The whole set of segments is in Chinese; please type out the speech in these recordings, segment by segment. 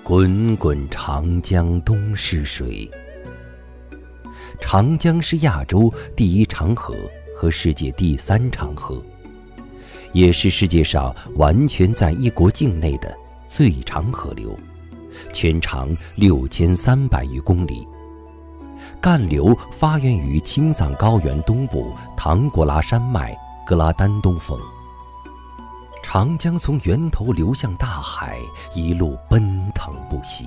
滚滚长江东逝水。长江是亚洲第一长河和世界第3长河，也是世界上完全在一国境内的最长河流，全长6300余公里。干流发源于青藏高原东部唐古拉山脉格拉丹东峰。长江从源头流向大海，一路奔腾不息。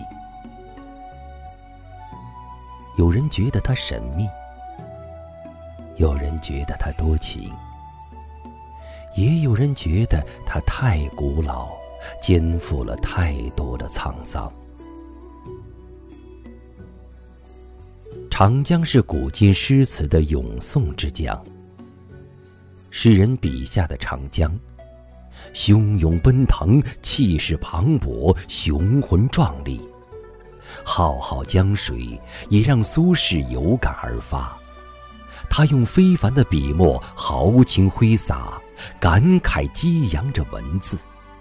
有人觉得它神秘，有人觉得它多情，也有人觉得它太古老，肩负了太多的沧桑。长江是古今诗词的咏颂之江，诗人笔下的长江汹涌奔腾，气势磅礴，雄浑壮丽。浩浩江水也让苏轼有感而发，他用非凡的笔墨豪情挥洒，感慨激扬着文字。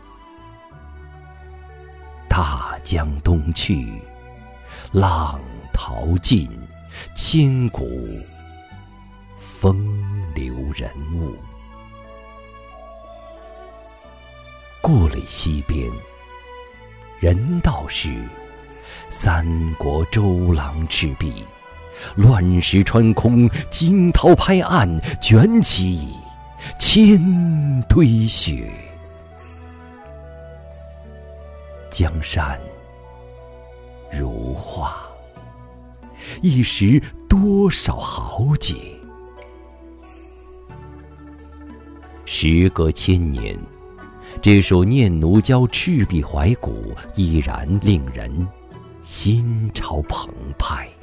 大江东去，浪淘尽，千古风流人物。故垒西边，人道是三国周郎赤壁，乱石穿空，惊涛拍岸，卷起千堆雪。江山如画，一时多少豪杰。时隔千年，这首念奴娇·赤壁怀古依然令人心潮澎湃。